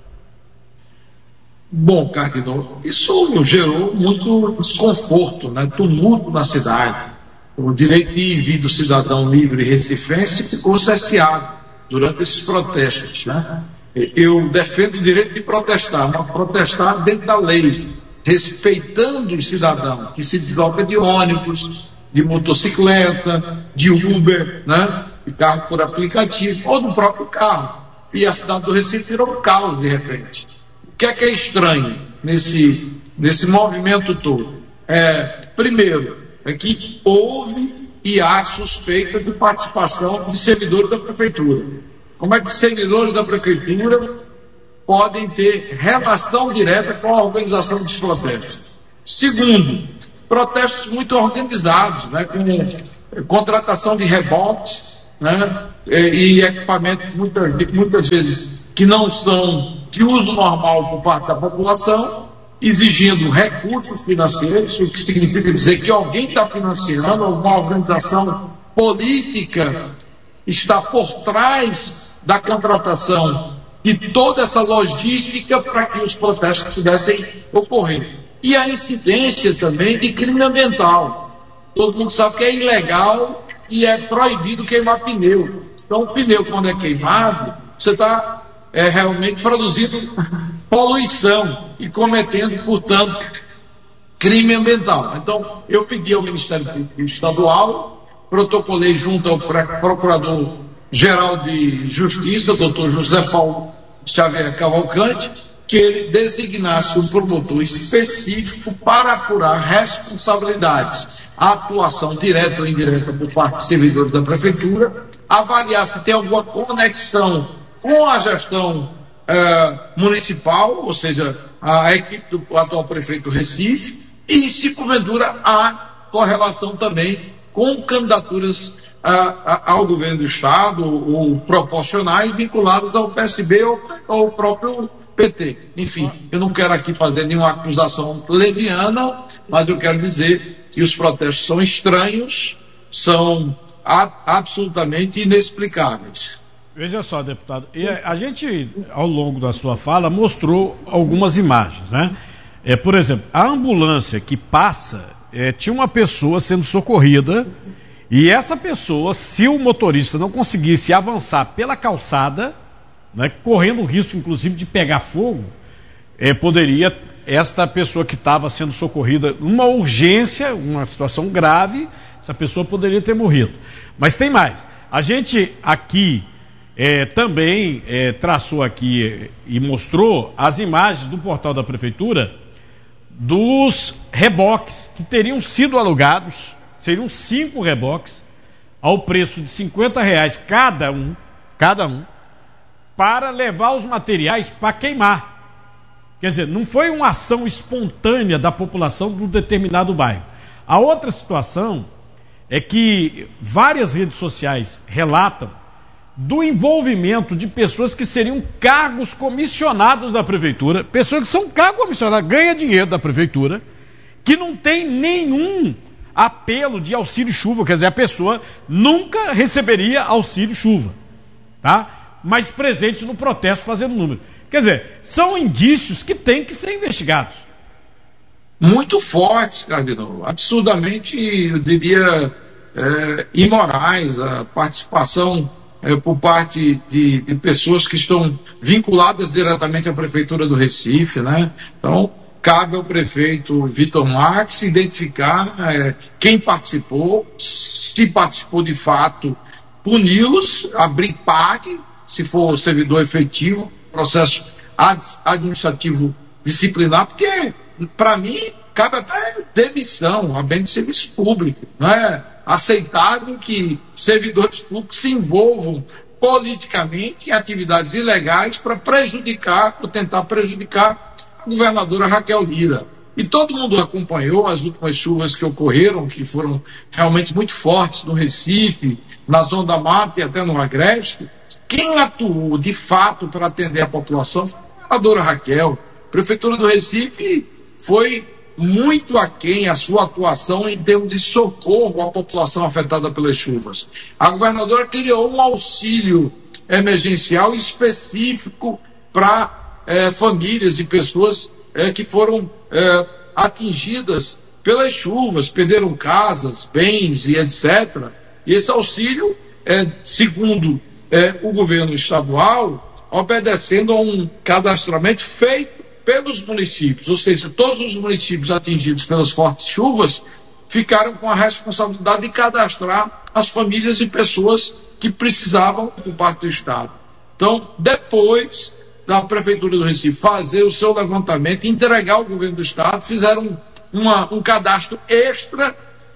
Bom, Cardinal, isso gerou muito desconforto, né? Tumulto na cidade. O direito de ir e vir do cidadão livre recifense ficou cesseado durante esses protestos, né? Eu defendo o direito de protestar, mas protestar dentro da lei, respeitando o cidadão que se desloca de ônibus, de motocicleta, de Uber, né? De carro por aplicativo, ou do próprio carro. E a cidade do Recife virou um caos de repente. O que é que é estranho nesse, nesse movimento todo? É, primeiro, é que houve e há suspeita de participação de servidores da prefeitura. Como é que servidores da prefeitura podem ter relação direta com a organização dos protestos? Segundo, protestos muito organizados, né, com contratação de rebotes, né, e, e equipamentos muitas, muitas vezes que não são de uso normal por parte da população, exigindo recursos financeiros, o que significa dizer que alguém está financiando, alguma organização política está por trás da contratação de toda essa logística para que os protestos pudessem ocorrer. E a incidência também de crime ambiental. Todo mundo sabe que é ilegal e é proibido queimar pneu. Então, o pneu, quando é queimado, você está é, realmente produzindo poluição e cometendo, portanto, crime ambiental. Então, eu pedi ao Ministério Público Estadual, protocolei junto ao Procurador-Geral de Justiça, doutor José Paulo Xavier Cavalcante, que ele designasse um promotor específico para apurar responsabilidades, a atuação direta ou indireta por parte de servidores da Prefeitura, avaliar se tem alguma conexão com a gestão eh, municipal, ou seja, a equipe do atual prefeito do Recife, e se porventura há correlação também com candidaturas a, a, ao governo do Estado ou proporcionais vinculadas ao P S B ou ao próprio P T. Enfim, eu não quero aqui fazer nenhuma acusação leviana, mas eu quero dizer que os protestos são estranhos, são a, absolutamente inexplicáveis. Veja só, deputado, e a gente, ao longo da sua fala, mostrou algumas imagens, né? É, por exemplo, a ambulância que passa, é, tinha uma pessoa sendo socorrida, e essa pessoa, se o motorista não conseguisse avançar pela calçada, né, correndo o risco, inclusive, de pegar fogo, é, poderia, esta pessoa que estava sendo socorrida, numa urgência, uma situação grave, essa pessoa poderia ter morrido. Mas tem mais. A gente aqui é, também é, traçou aqui e mostrou as imagens do portal da Prefeitura dos reboques que teriam sido alugados, seriam cinco reboques, ao preço de cinquenta reais cada um, cada um, para levar os materiais para queimar. Quer dizer, não foi uma ação espontânea da população de um determinado bairro. A outra situação é que várias redes sociais relatam do envolvimento de pessoas que seriam cargos comissionados da prefeitura, pessoas que são cargos comissionados, ganham dinheiro da prefeitura, que não tem nenhum apelo de auxílio-chuva, quer dizer, a pessoa nunca receberia auxílio-chuva, tá? Mas presente no protesto fazendo número. Quer dizer, são indícios que têm que ser investigados. Muito fortes, Cardinal, absurdamente, eu diria, é, imorais, a participação é, por parte de, de pessoas que estão vinculadas diretamente à Prefeitura do Recife, né? Então, cabe ao prefeito Vitor Marques identificar é, quem participou, se participou de fato, puni-los, abrir parte, se for servidor efetivo, processo administrativo disciplinar, porque, para mim, cabe até demissão, a bem do serviço público. Não é aceitável que servidores públicos se envolvam politicamente em atividades ilegais para prejudicar, ou tentar prejudicar, a governadora Raquel Lira. E todo mundo acompanhou as últimas chuvas que ocorreram, que foram realmente muito fortes no Recife, na Zona da Mata e até no Agreste. Quem atuou de fato para atender a população foi a governadora Raquel. A Prefeitura do Recife foi muito aquém a sua atuação em termos de socorro à população afetada pelas chuvas. A governadora criou um auxílio emergencial específico para eh, famílias e pessoas eh, que foram eh, atingidas pelas chuvas, perderam casas, bens e etcétera. E esse auxílio, eh, segundo eh, o governo estadual, obedecendo a um cadastramento feito pelos municípios, ou seja, todos os municípios atingidos pelas fortes chuvas ficaram com a responsabilidade de cadastrar as famílias e pessoas que precisavam por parte do Estado. Então, depois da Prefeitura do Recife fazer o seu levantamento, entregar ao governo do Estado, fizeram uma, um cadastro extra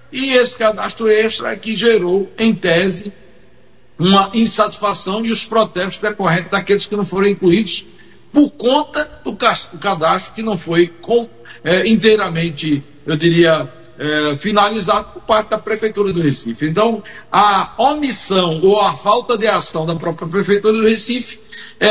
e esse cadastro extra é que gerou, em tese, uma insatisfação e os protestos decorrentes daqueles que não foram incluídos por conta do cadastro que não foi com, é, inteiramente, eu diria, é, finalizado por parte da Prefeitura do Recife. Então, a omissão ou a falta de ação da própria Prefeitura do Recife